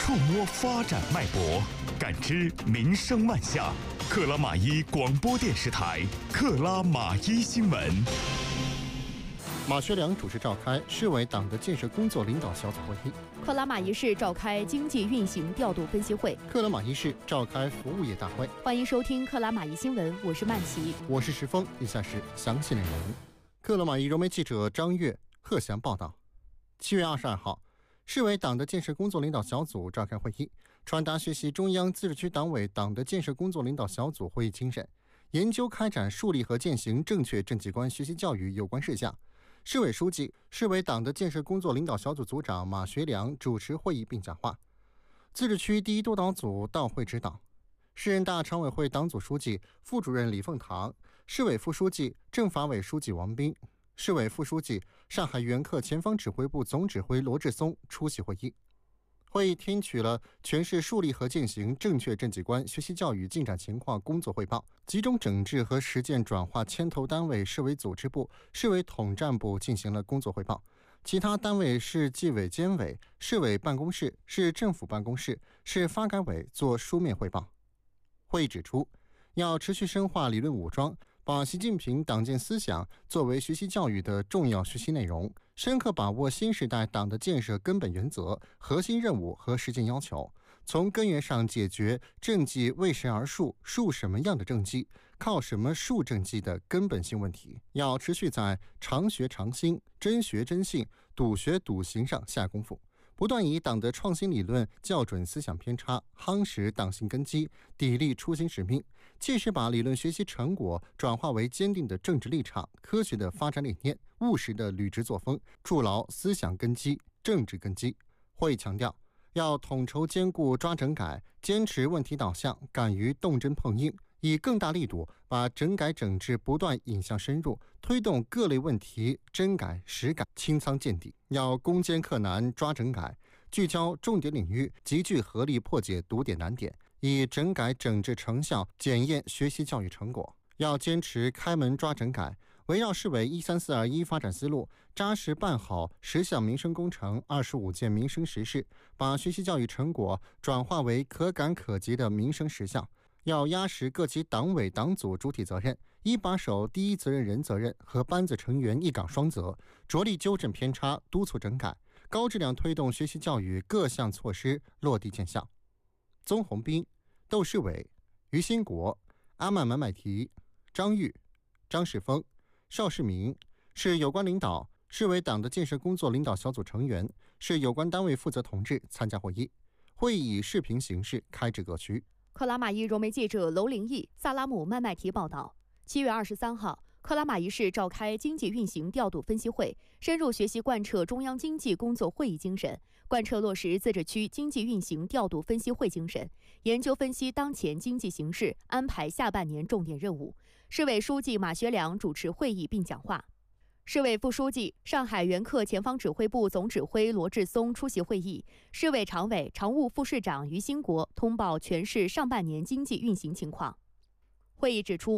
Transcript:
触摸发展脉搏，感知民生万象。克拉玛依广播电视台克拉玛依新闻。 马学良主持召开市委党的建设工作领导小组会议。 克拉玛依市召开经济运行调度分析会。 克拉玛依市召开服务业大会。 欢迎收听克拉玛依新闻，我是曼琪， 我是石峰。以下是详细内容。克拉玛依融媒记者张悦、贺翔报道。7月22号，市委党的建设工作领导小组召开会议，传达学习中央自治区党委党的建设工作领导小组会议精神，研究开展树立和践行正确政绩观学习教育有关事项。市委书记、市委党的建设工作领导小组组长马学良主持会议并讲话。自治区第一督导组到会指导。市人大常委会党组书记、副主任李凤堂，市委副书记、政法委书记王斌，市委副书记、上海援客前方指挥部总指挥罗志松出席会议。会议听取了全市树立和践行正确政绩观学习教育进展情况工作汇报，集中整治和实践转化牵头单位市委组织部、市委统战部进行了工作汇报，其他单位市纪委监委、市委办公室、市政府办公室、市发改委做书面汇报。会议指出，要持续深化理论武装，把习近平党建思想作为学习教育的重要学习内容，深刻把握新时代党的建设根本原则、核心任务和实践要求，从根源上解决政绩为谁而树、树什么样的政绩、靠什么树政绩的根本性问题。要持续在常学常新、真学真信、笃学笃行上下功夫，不断以党的创新理论校准思想偏差，夯实党性根基，砥砺初心使命，切实把理论学习成果转化为坚定的政治立场、科学的发展理念、务实的履职作风，筑牢思想根基、政治根基。会议强调，要统筹兼顾抓整改，坚持问题导向，敢于动真碰硬，以更大力度把整改整治不断引向深入，推动各类问题真改实改清仓见底。要攻坚克难抓整改，聚焦重点领域，集聚合力破解堵点难点，以整改整治成效检验学习教育成果。要坚持开门抓整改，围绕市委13421发展思路，扎实办好10项民生工程、25件民生实事，把学习教育成果转化为可感可及的民生实项。要压实各级党委党组主体责任，一把手第一责任人责任和班子成员一岗双责，着力纠正偏差，督促整改，高质量推动学习教育各项措施落地见效。宗宏斌、窦世伟、于新国、阿曼买买提、张玉、张世峰、邵世明是有关领导、市委党的建设工作领导小组成员，是有关单位负责同志参加会议。会议以视频形式开至各区。 克拉玛依融媒记者娄灵义、萨拉姆麦麦提报道。7月23号，克拉玛依市召开经济运行调度分析会，深入学习贯彻中央经济工作会议精神，贯彻落实自治区经济运行调度分析会精神，研究分析当前经济形势，安排下半年重点任务。市委书记马学良主持会议并讲话。市委副书记、上海援客前方指挥部总指挥罗志松出席会议，市委常委、常务副市长于新国通报全市上半年经济运行情况。会议指出，